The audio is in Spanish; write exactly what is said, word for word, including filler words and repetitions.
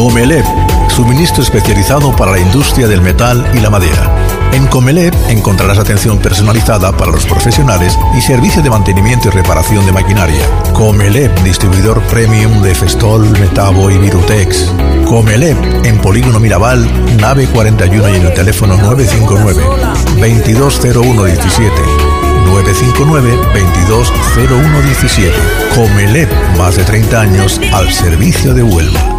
Comelep, suministro especializado para la industria del metal y la madera. En Comelep encontrarás atención personalizada para los profesionales y servicio de mantenimiento y reparación de maquinaria. Comelep, distribuidor premium de Festol, Metabo y Virutex. Comelep, en Polígono Mirabal, nave cuarenta y uno y en el teléfono nueve cinco nueve, veintidós cero uno diecisiete. nueve cinco nueve, veintidós cero uno diecisiete. Comelep, más de treinta años al servicio de Huelva.